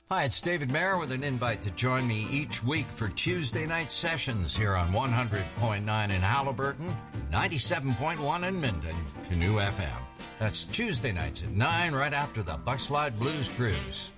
Hi, it's David Mayer with an invite to join me each week for Tuesday night sessions here on 100.9 in Halliburton, 97.1 in Minden, Canoe FM. That's Tuesday nights at 9 right after the Buckslide Blues Cruise.